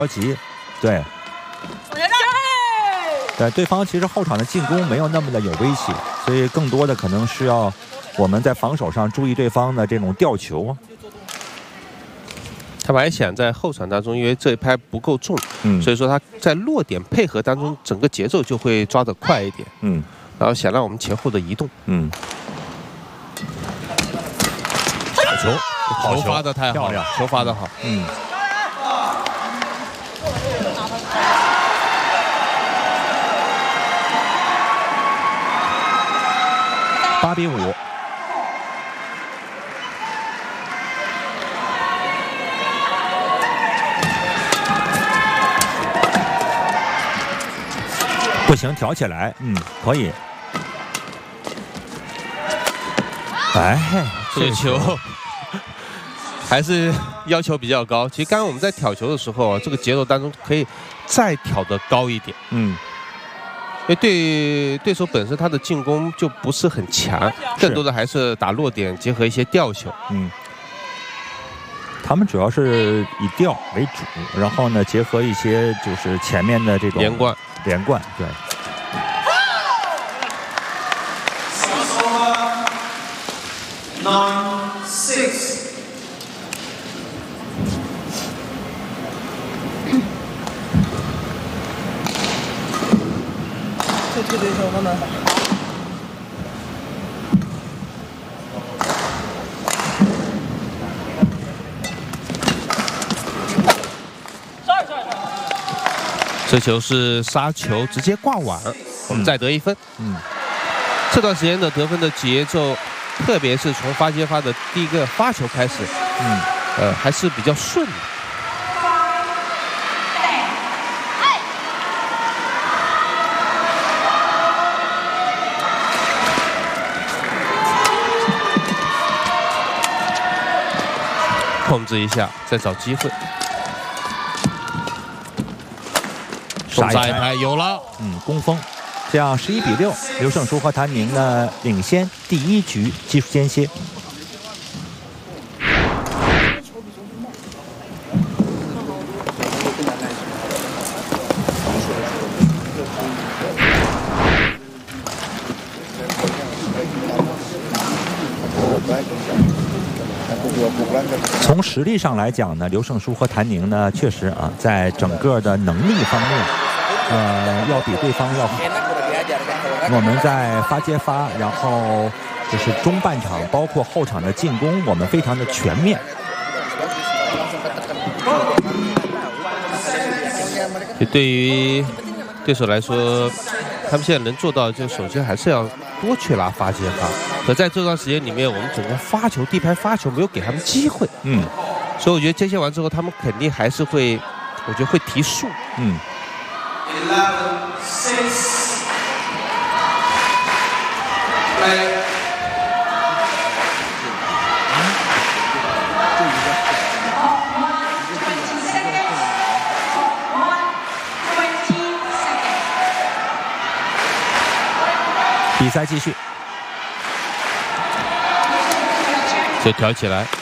着急，对。对方其实后场的进攻没有那么的有威胁，所以更多的可能是要我们在防守上注意对方的这种吊球。 他们还想在后场当中，因为这一拍不够重，所以说他在落点配合当中，整个节奏就会抓得快一点，然后想让我们前后的移动， 好球发的太好了，球发的好 ，8比5。不行，挑起来，可以。哎， 这个球还是要求比较高。其实刚刚我们在挑球的时候啊，这个节奏当中可以再挑得高一点。因为对手本身他的进攻就不是很强，更多的还是打落点，结合一些吊球。 他们主要是以吊为主，然后呢，结合一些就是前面的这种连贯，对。 9-6。对，慢慢打。 这球是杀球，直接挂网，我们再得1分。这段时间的得分的节奏，特别是从发接发的第一个发球开始，还是比较顺的。控制一下，再找机会。杀一拍有了， 攻锋，这样11比6，刘胜书和谭宁呢领先第1局技术间歇。从实力上来讲呢，刘胜书和谭宁呢，确实啊，在整个的能力方面，要比对方要好。我们在发接发，然后就是中半场，包括后场的进攻，我们非常的全面。 对于对手来说，他们现在能做到，就首先还是要多去拉发接发。可在这段时间里面，我们整个发球、地拍发球没有给他们机会。所以我觉得接线完之后，他们肯定还是会，我觉得会提速。 比赛继续， 就挑起来。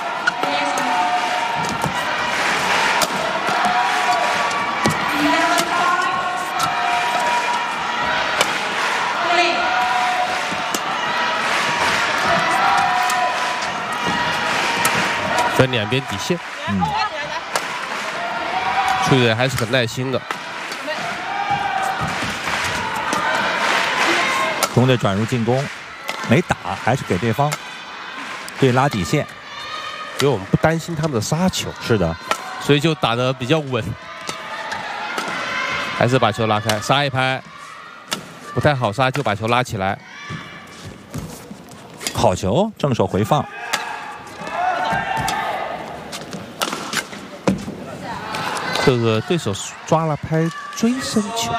分两边底线，处理的还是很耐心的。 中队转入进攻，没打，还是给对方对拉底线， 因为我们不担心他们的杀球。 是的， 所以就打得比较稳，还是把球拉开，杀一拍不太好杀，就把球拉起来。 好球，正手回放。 这个对手抓了拍追身球，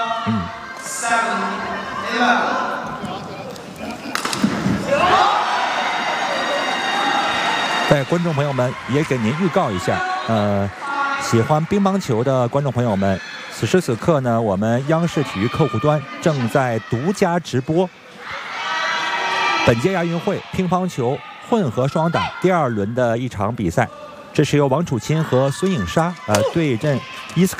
在观众朋友们也给您预告一下，喜欢乒乓球的观众朋友们，此时此刻呢，我们央视体育客户端正在独家直播本届亚运会乒乓球混合双打第2轮的一场比赛，这是由王楚钦和孙颖莎对阵伊斯坎。